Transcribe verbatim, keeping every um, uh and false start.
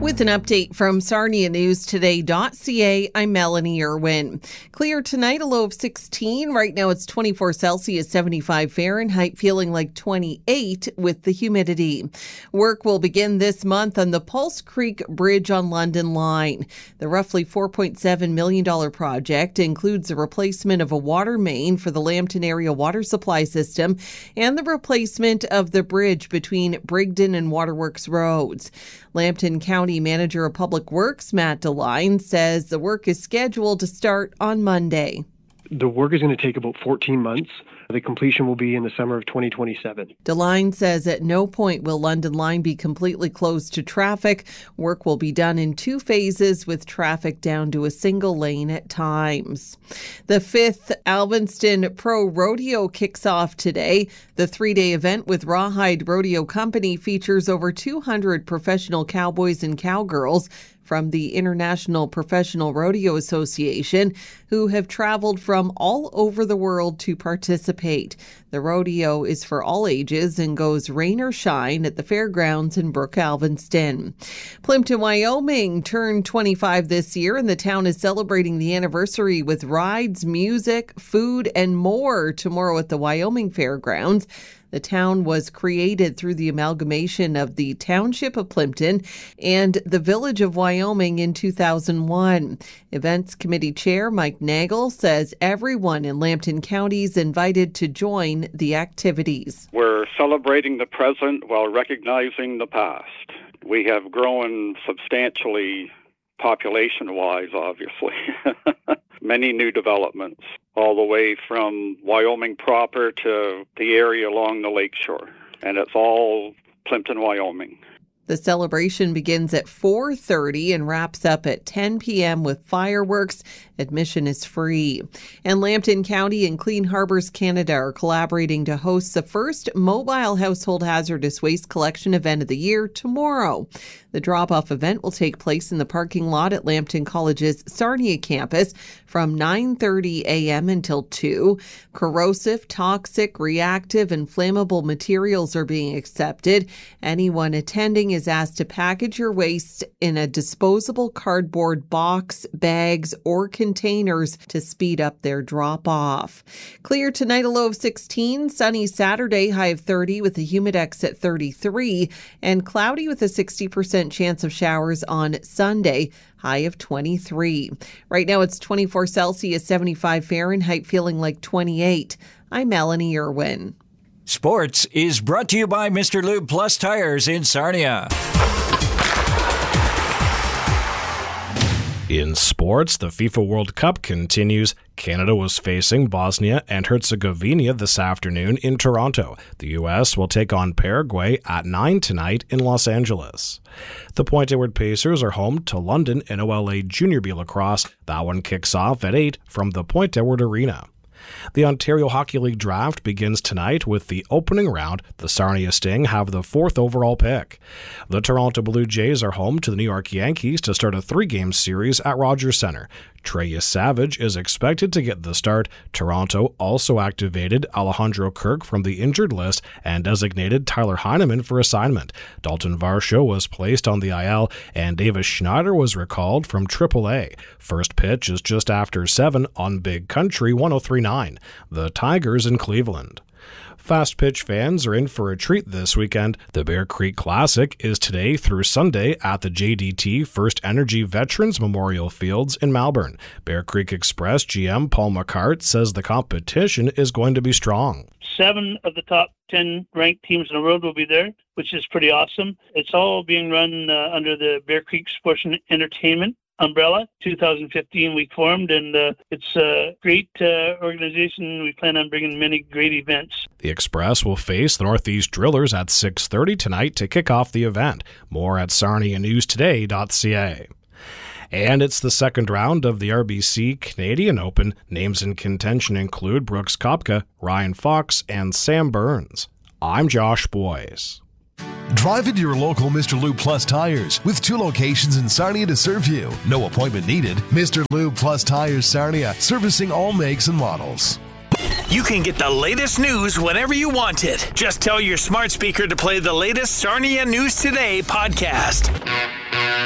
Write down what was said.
With an update from Sarnia News Today dot C A, I'm Melanie Irwin. Clear tonight, a low of sixteen. Right now it's twenty-four Celsius, seventy-five Fahrenheit, feeling like twenty-eight with the humidity. Work will begin this month on the Pulse Creek Bridge on London Line. The roughly four point seven million dollars project includes the replacement of a water main for the Lambton area water supply system and the replacement of the bridge between Brigden and Waterworks Roads. Lambton County Manager of Public Works, Matt DeLine, says the work is scheduled to start on Monday. The work is going to take about fourteen months. The completion will be in the summer of twenty twenty-seven. DeLine says at no point will London Line be completely closed to traffic. Work will be done in two phases with traffic down to a single lane at times. The fifth Alvinston Pro Rodeo kicks off today. The three-day event with Rawhide Rodeo Company features over two hundred professional cowboys and cowgirls from the International Professional Rodeo Association, who have traveled from all over the world to participate. The rodeo is for all ages and goes rain or shine at the fairgrounds in Brook Alvinston. Plimpton, Wyoming turned twenty-five this year, and the town is celebrating the anniversary with rides, music, food, and more tomorrow at the Wyoming Fairgrounds. The town was created through the amalgamation of the Township of Plimpton and the Village of Wyoming in two thousand one. Events Committee Chair Mike Nagel says everyone in Lambton County is invited to join the activities. We're celebrating the present while recognizing the past. We have grown substantially population-wise, obviously. Many new developments, all the way from Wyoming proper to the area along the lakeshore. And it's all Plimpton, Wyoming. The celebration begins at four thirty and wraps up at ten p.m. with fireworks. Admission is free. And Lambton County and Clean Harbors Canada are collaborating to host the first mobile household hazardous waste collection event of the year tomorrow. The drop-off event will take place in the parking lot at Lambton College's Sarnia campus from nine thirty a.m. until two. Corrosive, toxic, reactive, and flammable materials are being accepted. Anyone attending is asked to package your waste in a disposable cardboard box, bags, or containers to speed up their drop-off. Clear tonight, a low of sixteen. Sunny Saturday, high of thirty with a humidex at thirty-three. And cloudy with a sixty percent chance of showers on Sunday, high of twenty-three. Right now it's twenty-four Celsius, seventy-five Fahrenheit, feeling like twenty-eight. I'm Melanie Irwin. Sports is brought to you by Mister Lube Plus Tires in Sarnia. In sports, the FIFA World Cup continues. Canada was facing Bosnia and Herzegovina this afternoon in Toronto. The U S will take on Paraguay at nine tonight in Los Angeles. The Point Edward Pacers are home to London N O L A Junior B Lacrosse. That one kicks off at eight from the Point Edward Arena. The Ontario Hockey League draft begins tonight with the opening round. The Sarnia Sting have the fourth overall pick. The Toronto Blue Jays are home to the New York Yankees to start a three-game series at Rogers Centre. Trey Savage is expected to get the start. Toronto also activated Alejandro Kirk from the injured list and designated Tyler Heineman for assignment. Dalton Varsho was placed on the I L, and Davis Schneider was recalled from triple A. First pitch is just after seven on Big Country one oh three point nine. The Tigers in Cleveland. Fast pitch fans are in for a treat this weekend. The Bear Creek Classic is today through Sunday at the J D T First Energy Veterans Memorial Fields in Malvern. Bear Creek Express G M Paul McCart says the competition is going to be strong. Seven of the top ten ranked teams in the world will be there, which is pretty awesome. It's all being run uh, under the Bear Creek Sports and Entertainment umbrella. two thousand fifteen we formed, and uh, it's a great uh, organization. We plan on bringing many great events. The Express will face the Northeast Drillers at six thirty tonight to kick off the event. More at Sarnia News Today dot C A. And it's the second round of the R B C Canadian Open. Names in contention include Brooks Koepka, Ryan Fox, and Sam Burns. I'm Josh Boyce. Drive into your local Mister Lube Plus Tires with two locations in Sarnia to serve you. No appointment needed. Mister Lube Plus Tires Sarnia, servicing all makes and models. You can get the latest news whenever you want it. Just tell your smart speaker to play the latest Sarnia News Today podcast.